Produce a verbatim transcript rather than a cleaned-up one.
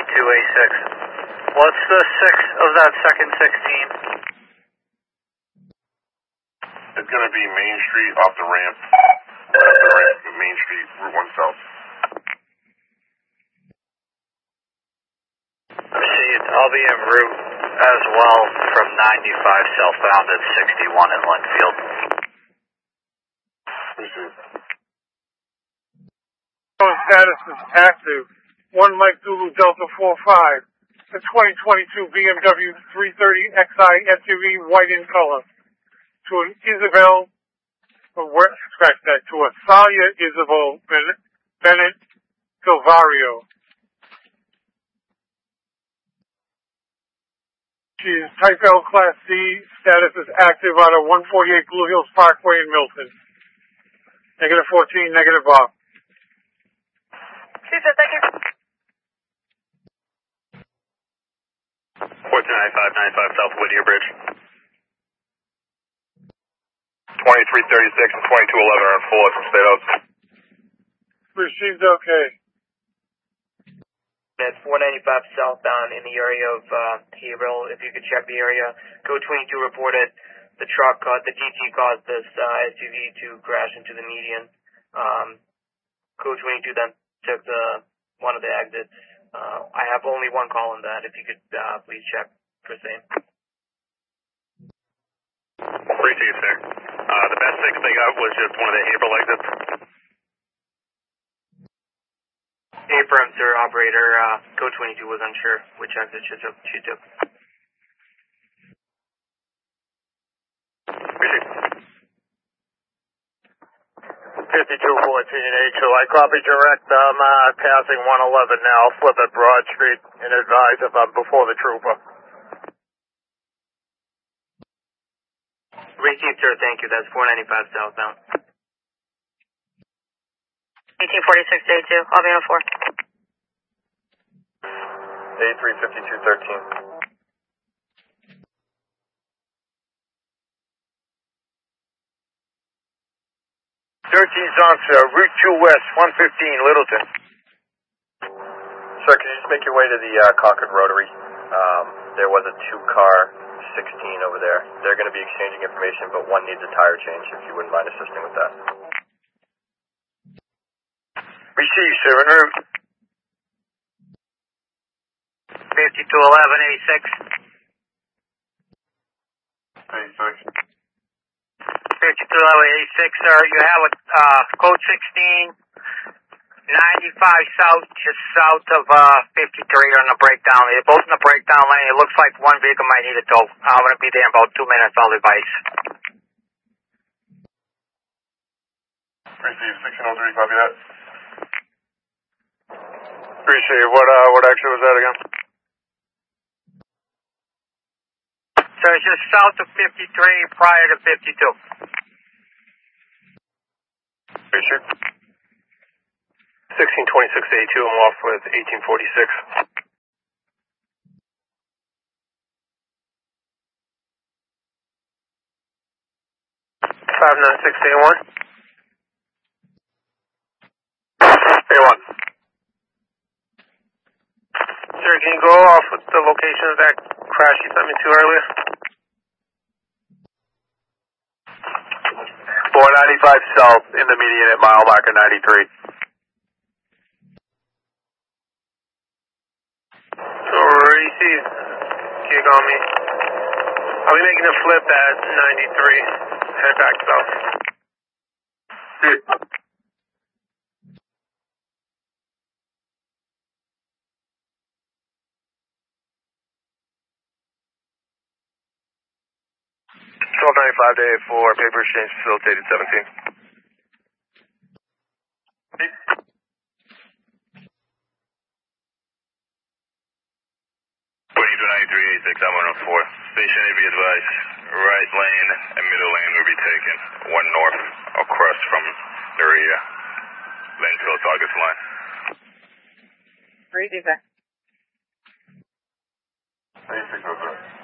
two A six. What's the six of that second sixteen? It's going to be Main Street off the ramp. Off the ramp, Main Street, Route one South. I'll be en route as well from ninety-five southbound at sixty-one in Linfield. Status is active. One Mike Zulu Delta four five. The twenty twenty-two B M W three thirty X I S U V, white in color. To an Isabel, or where, scratch that, to a Thalia Isabel Bennett, Bennett Silvario. She is Type L Class C. Status is active out of one forty-eight Blue Hills Parkway in Milton. Negative fourteen, negative Bob. Super, thank you. fourteen ninety-five, ninety-five South Whittier Bridge. twenty-three thirty-six and twenty-two eleven are on full from State House. Received okay. That's four ninety-five southbound in the area of uh, Haverhill. If you could check the area. Code twenty-two reported the truck, uh, the T T caused this uh, S U V to crash into the median. Um, Code twenty-two then took the one of the exits. Uh, I have only one call on that. If you could uh, please check for same. Appreciate it, sir. Uh, the best fix they got was just one of the Haverhill exits. Affirm, sir, operator. Uh, Code twenty-two was unsure which exit she took. She took. fifty-two fourteen H two. I copy direct. I'm uh, passing one eleven now. Flip at Broad Street and advise if I'm before the trooper. Received, sir. Thank you. That's four ninety-five southbound. eighteen forty-six day two. I'll be on four. A three fifty-two thirteen. thirteen's officer, Route two West, one fifteen, Littleton. Sir, could you just make your way to the uh, Concord Rotary? Um, there was a two-car sixteen over there. They're going to be exchanging information, but one needs a tire change, if you wouldn't mind assisting with that. Receive, sir, en route. fifty-two eleven A six. A six. fifty-two eleven A six, sir. You have a uh, code sixteen, ninety-five south, just south of uh, fifty-three on the breakdown. They're both in the breakdown lane. It looks like one vehicle might need a tow. I'm going to be there in about two minutes. I'll advise. Receive sixteen oh three, copy that. Appreciate it. What, uh, what action was that again? So it's just south of fifty-three, prior to fifty-two. Appreciate it. sixteen twenty-six A two, I'm off with eighteen forty-six. five nine six A one. A one. Sir, can you go off with the location of that crash you sent me to earlier? four ninety-five south in the median at mile marker ninety-three. Receive. Kick on me. I'll be making a flip at ninety-three. Head back south. See you. twelve ninety-five to A four, paper exchange facilitated seventeen. twenty-two ninety-three A six, I'm on four. Station A, be advised. Right lane and middle lane will be taken. One north across from the area. Linfield August line. Receive, sir. A six oh three.